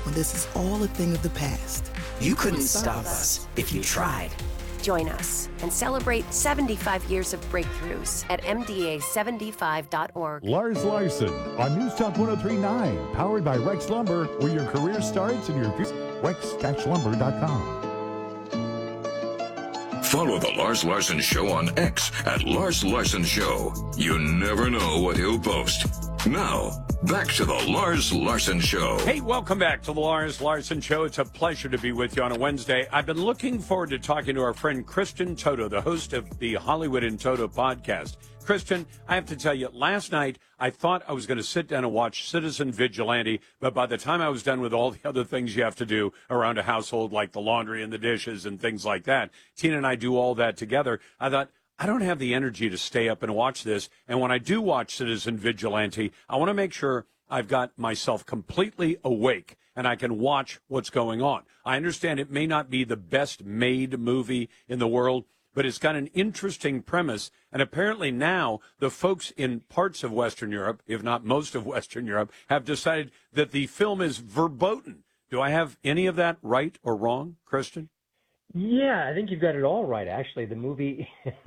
well, this is all a thing of the past. You couldn't stop us if you tried. Join us and celebrate 75 years of breakthroughs at MDA75.org. Lars Larson on News Talk 103.9, powered by Rex Lumber, where your career starts and your future. Rex-lumber.com. Follow The Lars Larson Show on X at Lars Larson Show. You never know what he'll post. Now, back to The Lars Larson Show. Hey, welcome back to The Lars Larson Show. It's a pleasure to be with you on a Wednesday. I've been looking forward to talking to our friend Kristen Toto, the host of the Hollywood in Toto podcast. Kristen, I have to tell you, last night I thought I was going to sit down and watch Citizen Vigilante, but by the time I was done with all the other things you have to do around a household, like the laundry and the dishes and things like that, Tina and I do all that together, I thought, I don't have the energy to stay up and watch this. And when I do watch Citizen Vigilante, I want to make sure I've got myself completely awake and I can watch what's going on. I understand it may not be the best made movie in the world, but it's got an interesting premise. And apparently now the folks in parts of Western Europe, if not most of Western Europe, have decided that the film is verboten. Do I have any of that right or wrong, Kristen? Yeah, I think you've got it all right, actually. The movie,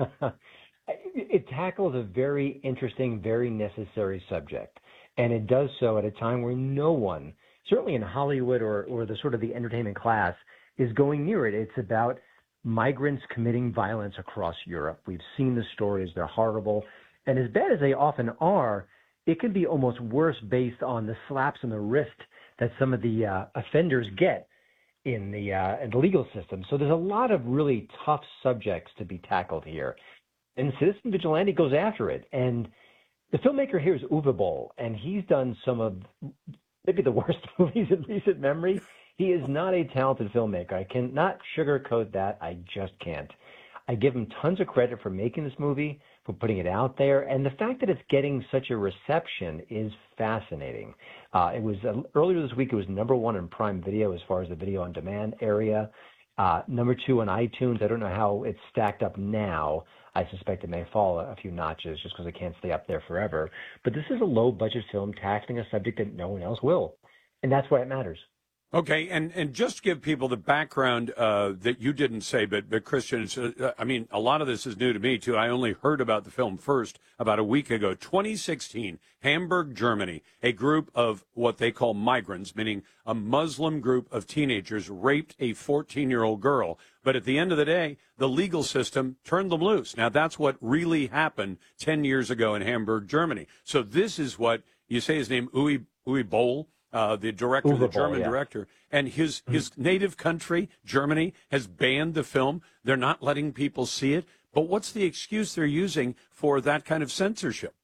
it tackles a very interesting, very necessary subject. And it does so at a time where no one, certainly in Hollywood or the sort of the entertainment class, is going near it. It's about migrants committing violence across Europe. We've seen the stories. They're horrible. And as bad as they often are, it can be almost worse based on the slaps on the wrist that some of the offenders get in the legal system. So there's a lot of really tough subjects to be tackled here. And Citizen Vigilante goes after it. And the filmmaker here is Uwe Boll, and he's done some of maybe the worst movies in recent memory. He is not a talented filmmaker. I cannot sugarcoat that. I just can't. I give him tons of credit for making this movie, for putting it out there, and the fact that it's getting such a reception is fascinating. It was earlier this week. It was #1 in Prime Video as far as the video on demand area. #2 on iTunes. I don't know how it's stacked up now. I suspect it may fall a few notches just because it can't stay up there forever. But this is a low-budget film tackling a subject that no one else will, and that's why it matters. Okay, and just give people the background that you didn't say, but Christian, I mean, a lot of this is new to me, too. I only heard about the film first about a week ago. 2016, Hamburg, Germany, a group of what they call migrants, meaning a Muslim group of teenagers, raped a 14-year-old girl. But at the end of the day, the legal system turned them loose. Now, that's what really happened 10 years ago in Hamburg, Germany. So this is what, you say his name, Uwe Boll? The director, the German director, and his native country, Germany, has banned the film. They're not letting people see it. But what's the excuse they're using for that kind of censorship?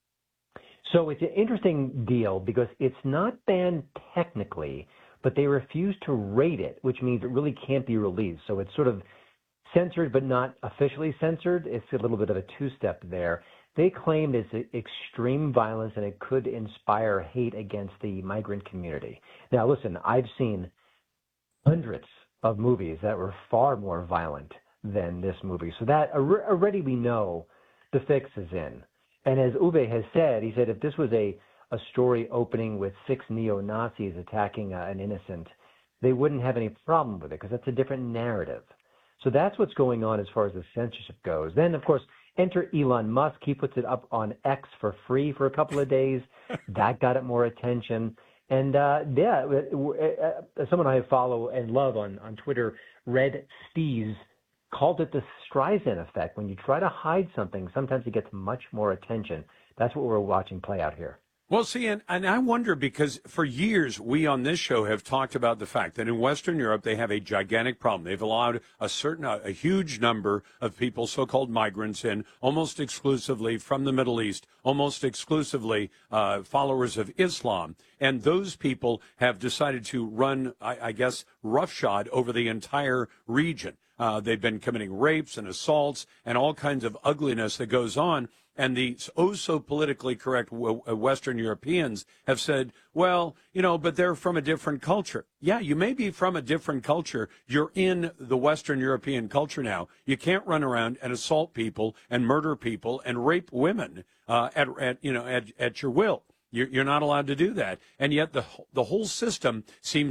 So it's an interesting deal because it's not banned technically, but they refuse to rate it, which means it really can't be released. So it's sort of censored but not officially censored. It's a little bit of a two-step there. They claim it's extreme violence and it could inspire hate against the migrant community. Now, listen, I've seen hundreds of movies that were far more violent than this movie. So that already we know the fix is in. And as Uwe has said, he said if this was a story opening with 6 neo-Nazis attacking an innocent, they wouldn't have any problem with it because that's a different narrative. So that's what's going on as far as the censorship goes. Then, of course, enter Elon Musk. He puts it up on X for free for a couple of days. That got it more attention. And, someone I follow and love on Twitter, Red Steez, called it the Streisand effect. When you try to hide something, sometimes it gets much more attention. That's what we're watching play out here. Well, see, and I wonder because for years we on this show have talked about the fact that in Western Europe they have a gigantic problem. They've allowed a huge number of people, so-called migrants, in almost exclusively from the Middle East, almost exclusively followers of Islam. And those people have decided to run, I guess, roughshod over the entire region. They've been committing rapes and assaults and all kinds of ugliness that goes on. And the so politically correct Western Europeans have said, well, but they're from a different culture. Yeah, you may be from a different culture. You're in the Western European culture now. You can't run around and assault people and murder people and rape women at your will. You're not allowed to do that. And yet the whole system seems